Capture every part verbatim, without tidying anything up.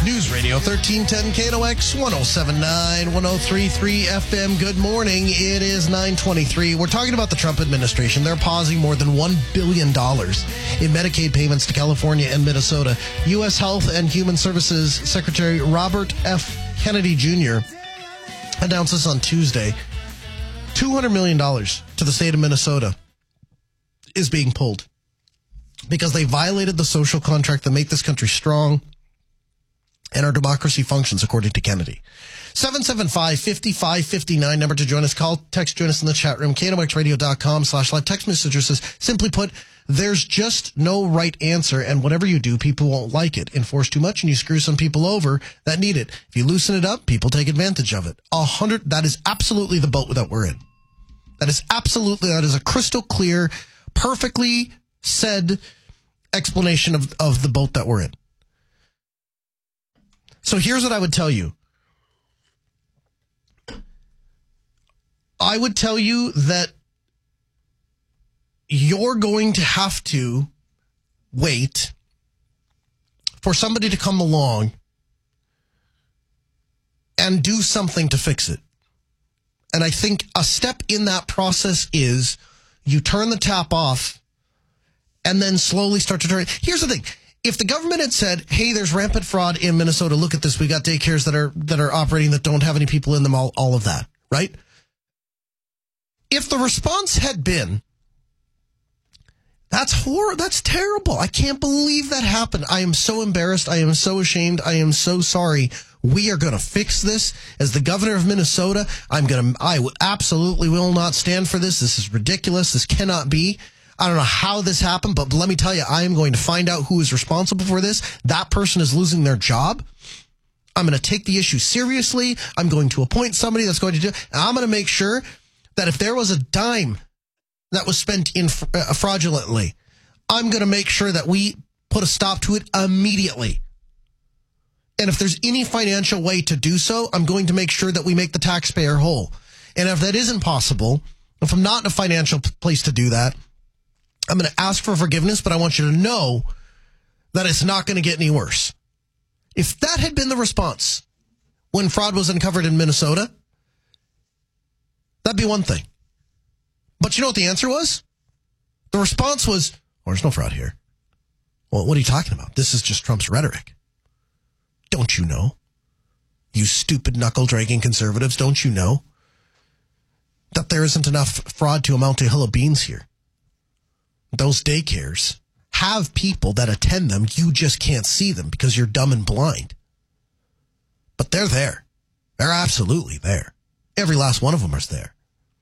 News Radio thirteen ten K N O X, one oh seven point nine, one oh three point three F M. Good morning. It is nine twenty-three. We're talking about the Trump administration. They're pausing more than one billion dollars in Medicaid payments to California and Minnesota. U S Health and Human Services Secretary Robert F. Kennedy Junior announced this on Tuesday. two hundred million dollars to the state of Minnesota is being pulled because they violated the social contract that make this country strong and our democracy functions, according to Kennedy. seven seven five, five five five nine, number to join us. Call, text, join us in the chat room. K N O X radio dot com slash live. Text message says, simply put, there's just no right answer, and whatever you do, people won't like it. Enforce too much, and you screw some people over that need it. If you loosen it up, people take advantage of it. A hundred, that is absolutely the boat that we're in. That is absolutely, that is a crystal clear, perfectly said explanation of, of the boat that we're in. So here's what I would tell you. I would tell you that you're going to have to wait for somebody to come along and do something to fix it. And I think a step in that process is you turn the tap off and then slowly start to turn it. Here's the thing. If the government had said, hey, there's rampant fraud in Minnesota, look at this, we got daycares that are that are operating that don't have any people in them, all, all of that, right? If the response had been, that's horrible, that's terrible, I can't believe that happened, I am so embarrassed, I am so ashamed, I am so sorry, we are going to fix this. As the governor of Minnesota, I'm going to, I absolutely will not stand for this, this is ridiculous, this cannot be. I don't know how this happened, but let me tell you, I am going to find out who is responsible for this. That person is losing their job. I'm going to take the issue seriously. I'm going to appoint somebody that's going to do it. And I'm going to make sure that if there was a dime that was spent in uh, fraudulently, I'm going to make sure that we put a stop to it immediately. And if there's any financial way to do so, I'm going to make sure that we make the taxpayer whole. And if that isn't possible, if I'm not in a financial place to do that, I'm going to ask for forgiveness, but I want you to know that it's not going to get any worse. If that had been the response when fraud was uncovered in Minnesota, that'd be one thing. But you know what the answer was? The response was, oh, there's no fraud here. Well, what are you talking about? This is just Trump's rhetoric. Don't you know? You stupid knuckle-dragging conservatives, don't you know that there isn't enough fraud to amount to a hill of beans here? Those daycares have people that attend them. You just can't see them because you're dumb and blind. But they're there. They're absolutely there. Every last one of them is there.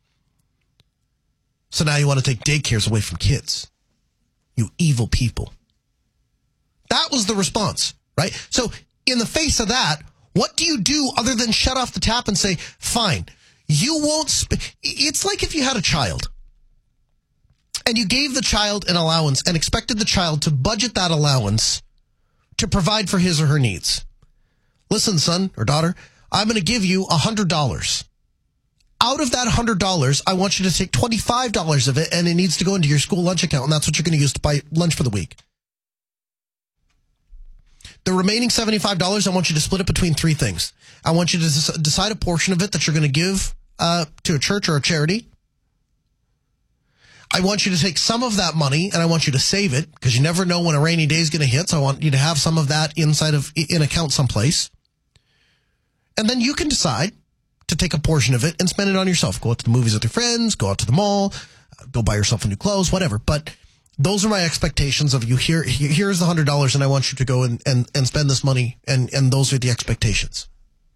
So now you want to take daycares away from kids. You evil people. That was the response, right? So in the face of that, what do you do other than shut off the tap and say, fine, you won't... Sp-. It's like if you had a child and you gave the child an allowance and expected the child to budget that allowance to provide for his or her needs. Listen, son or daughter, I'm going to give you one hundred dollars. Out of that one hundred dollars, I want you to take twenty-five dollars of it, and it needs to go into your school lunch account, and that's what you're going to use to buy lunch for the week. The remaining seventy-five dollars, I want you to split it between three things. I want you to des- decide a portion of it that you're going to give uh, to a church or a charity. I want you to take some of that money and I want you to save it because you never know when a rainy day is going to hit. So I want you to have some of that inside of an account someplace. And then you can decide to take a portion of it and spend it on yourself. Go out to the movies with your friends, go out to the mall, go buy yourself a new clothes, whatever. But those are my expectations of you. Here, here's the one hundred dollars and I want you to go and, and, and spend this money. And, and those are the expectations.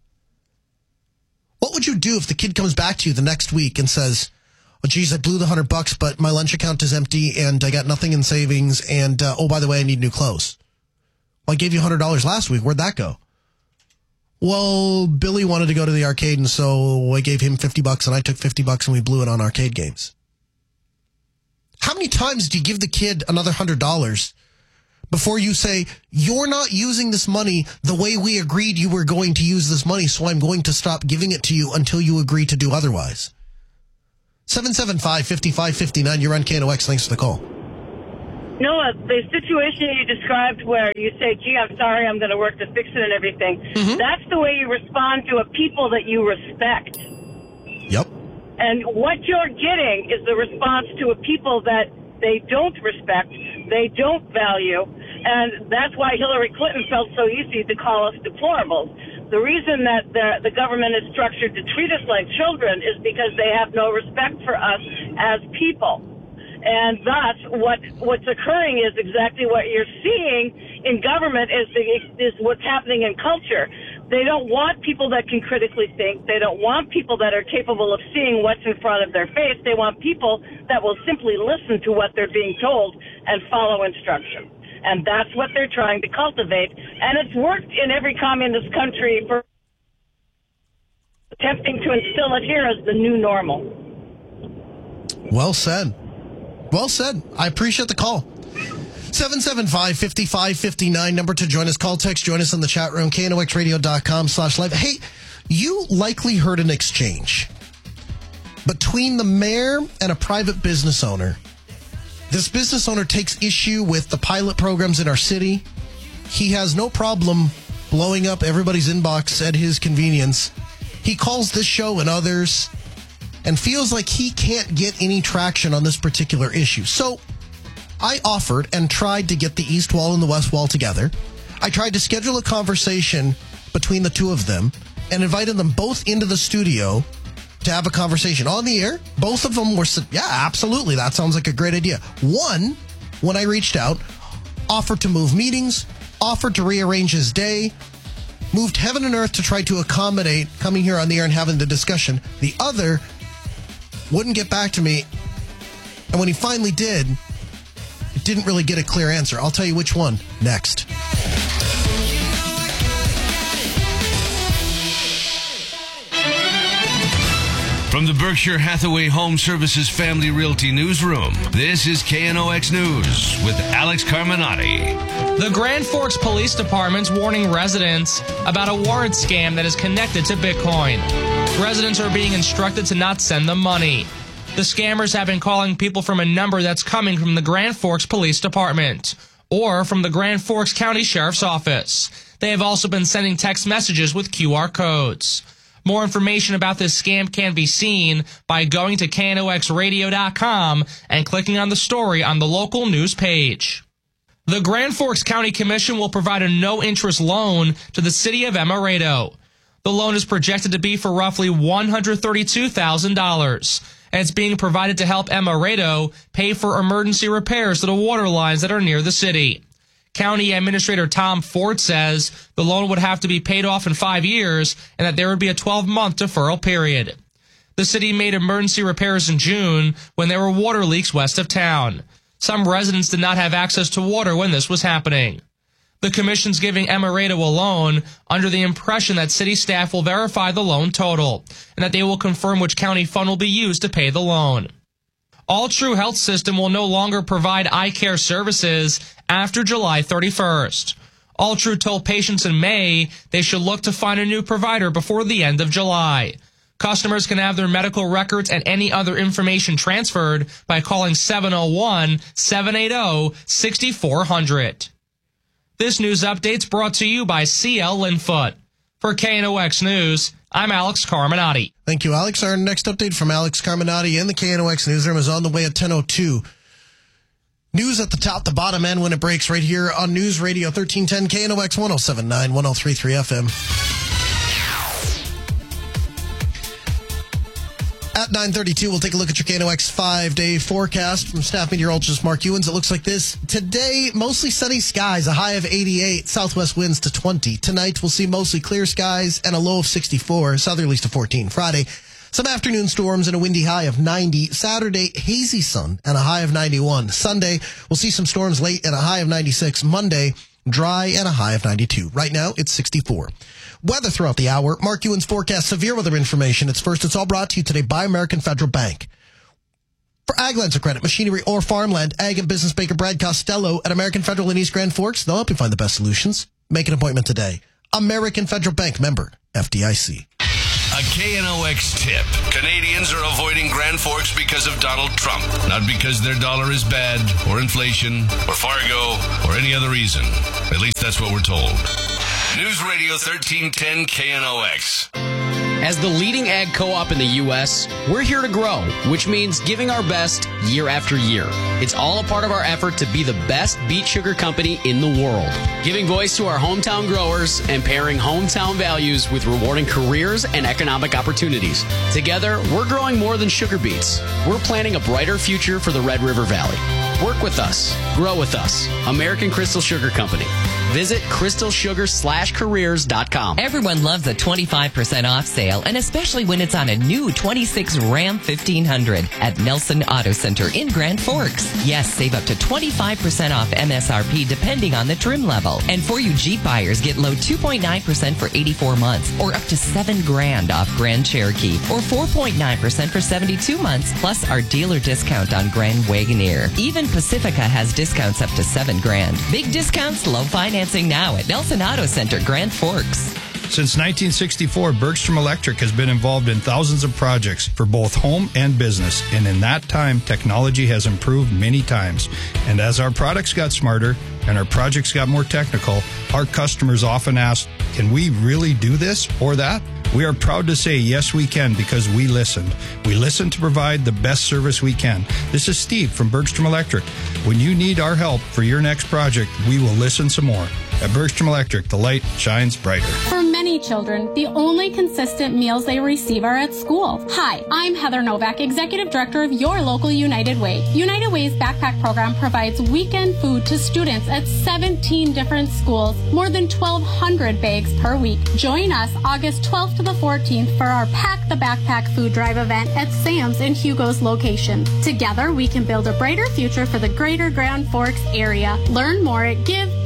What would you do if the kid comes back to you the next week and says, oh, geez, I blew the hundred bucks, but my lunch account is empty and I got nothing in savings. And, uh, oh, by the way, I need new clothes. Well, I gave you a hundred dollars last week. Where'd that go? Well, Billy wanted to go to the arcade. And so I gave him fifty bucks and I took fifty bucks and we blew it on arcade games. How many times do you give the kid another hundred dollars before you say, you're not using this money the way we agreed you were going to use this money. So I'm going to stop giving it to you until you agree to do otherwise. seven seven five, five five five nine, you're on K N O X. Thanks for the call. Noah, the situation you described where you say, gee, I'm sorry, I'm going to work to fix it and everything, mm-hmm. that's the way you respond to a people that you respect. Yep. And what you're getting is the response to a people that they don't respect, they don't value, and that's why Hillary Clinton felt so easy to call us deplorables. The reason that the, the government is structured to treat us like children is because they have no respect for us as people. And thus, what what's occurring is exactly what you're seeing in government is the, is what's happening in culture. They don't want people that can critically think. They don't want people that are capable of seeing what's in front of their face. They want people that will simply listen to what they're being told and follow instruction. And that's what they're trying to cultivate. And it's worked in every communist country for attempting to instill it here as the new normal. Well said. Well said. I appreciate the call. seven seven five, five five five nine, number to join us. Call, text, join us in the chat room, K N O X radio dot com slash live. Hey, you likely heard an exchange between the mayor and a private business owner. This business owner takes issue with the pilot programs in our city. He has no problem blowing up everybody's inbox at his convenience. He calls this show and others and feels like he can't get any traction on this particular issue. So I offered and tried to get the East Wall and the West Wall together. I tried to schedule a conversation between the two of them and invited them both into the studio to have a conversation on the air. Both of them were, yeah, absolutely. That sounds like a great idea. One, when I reached out, offered to move meetings, offered to rearrange his day, moved heaven and earth to try to accommodate coming here on the air and having the discussion. The other wouldn't get back to me. And when he finally did, it didn't really get a clear answer. I'll tell you which one next. From the Berkshire Hathaway Home Services Family Realty Newsroom, this is K N O X News with Alex Carminati. The Grand Forks Police Department's warning residents about a warrant scam that is connected to Bitcoin. Residents are being instructed to not send them money. The scammers have been calling people from a number that's coming from the Grand Forks Police Department or from the Grand Forks County Sheriff's Office. They have also been sending text messages with Q R codes. More information about this scam can be seen by going to K N O X radio dot com and clicking on the story on the local news page. The Grand Forks County Commission will provide a no-interest loan to the city of Emaredo. The loan is projected to be for roughly one hundred thirty-two thousand dollars, and it's being provided to help Emaredo pay for emergency repairs to the water lines that are near the city. County Administrator Tom Ford says the loan would have to be paid off in five years and that there would be a twelve-month deferral period. The city made emergency repairs in June when there were water leaks west of town. Some residents did not have access to water when this was happening. The commission's giving Emaredo a loan under the impression that city staff will verify the loan total and that they will confirm which county fund will be used to pay the loan. All True Health System will no longer provide eye care services after July thirty-first. All True told patients in May they should look to find a new provider before the end of July. Customers can have their medical records and any other information transferred by calling seven oh one, seven eight oh, six four zero zero. This news update's brought to you by C L Linfoot. For K N O X News, I'm Alex Carminati. Thank you, Alex. Our next update from Alex Carminati in the K N O X newsroom is on the way at ten oh two. News at the top, the bottom, and when it breaks right here on News Radio thirteen ten K N O X one oh seven point nine, one oh three point three F M. At nine thirty-two, we'll take a look at your K N O X five-day forecast from staff meteorologist Mark Ewens. It looks like this. Today, mostly sunny skies, a high of eighty-eight, southwest winds to twenty. Tonight, we'll see mostly clear skies and a low of sixty-four, southerlies to fourteen. Friday, some afternoon storms and a windy high of ninety. Saturday, hazy sun and a high of ninety-one. Sunday, we'll see some storms late and a high of ninety-six. Monday, dry and a high of ninety-two. Right now, it's sixty-four. Weather throughout the hour. Mark Ewens forecast severe weather information. It's first. It's all brought to you today by American Federal Bank. For ag lines of credit, machinery, or farmland, ag and business banker Brad Costello at American Federal in East Grand Forks. They'll help you find the best solutions. Make an appointment today. American Federal Bank, member F D I C. A K N O X tip. Canadians are avoiding Grand Forks because of Donald Trump, not because their dollar is bad, or inflation, or Fargo, or any other reason. At least that's what we're told. News Radio thirteen ten K N O X. As the leading ag co-op in the U S, we're here to grow, which means giving our best year after year. It's all a part of our effort to be the best beet sugar company in the world, giving voice to our hometown growers and pairing hometown values with rewarding careers and economic opportunities. Together, we're growing more than sugar beets. We're planning a brighter future for the Red River Valley. Work with us. Grow with us. American Crystal Sugar Company. Visit crystal sugar slash careers dot com. Everyone loves a twenty-five percent off sale, and especially when it's on a new twenty-six Ram fifteen hundred at Nelson Auto Center in Grand Forks. Yes, save up to twenty-five percent off M S R P depending on the trim level. And for you Jeep buyers, get low two point nine percent for eighty-four months, or up to seven grand off Grand Cherokee, or four point nine percent for seventy-two months, plus our dealer discount on Grand Wagoneer. Even Pacifica has discounts up to seven grand. Big discounts, low financing now at Nelson Auto Center, Grand Forks. Since nineteen sixty-four, Bergstrom Electric has been involved in thousands of projects for both home and business. And in that time, technology has improved many times. And as our products got smarter and our projects got more technical, our customers often ask, can we really do this or that? We are proud to say, yes, we can, because we listened. We listened to provide the best service we can. This is Steve from Bergstrom Electric. When you need our help for your next project, we will listen some more. At Bergstrom Electric, the light shines brighter. For many children, the only consistent meals they receive are at school. Hi, I'm Heather Novak, Executive Director of your local United Way. United Way's backpack program provides weekend food to students at seventeen different schools, more than twelve hundred bags per week. Join us August twelfth to the fourteenth for our Pack the Backpack food drive event at Sam's in Hugo's location. Together, we can build a brighter future for the greater Grand Forks area. Learn more at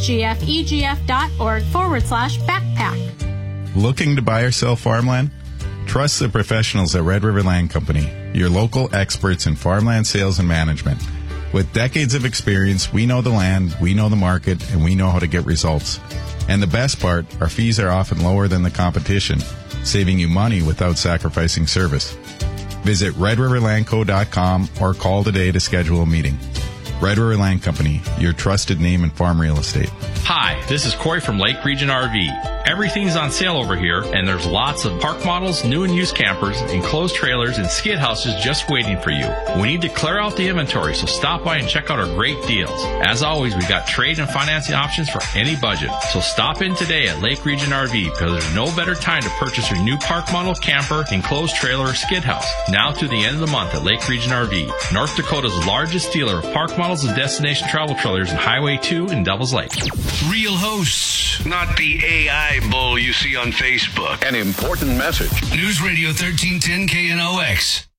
givegfegf.org forward slash backpack. Looking to buy or sell farmland? Trust the professionals at Red River Land Company, your local experts in farmland sales and management. With decades of experience, we know the land, we know the market, and we know how to get results. And the best part, our fees are often lower than the competition, saving you money without sacrificing service. Visit red river land co dot com or call today to schedule a meeting. Red River Land Company, your trusted name in farm real estate. Hi, this is Corey from Lake Region R V. Everything's on sale over here, and there's lots of park models, new and used campers, enclosed trailers, and skid houses just waiting for you. We need to clear out the inventory, so stop by and check out our great deals. As always, we've got trade and financing options for any budget. So stop in today at Lake Region R V, because there's no better time to purchase your new park model, camper, enclosed trailer, or skid house. Now to the end of the month at Lake Region R V, North Dakota's largest dealer of park models and destination travel trailers in Highway two in Devils Lake. Real hosts, not the A I bull you see on Facebook. An important message. News Radio thirteen ten K N O X.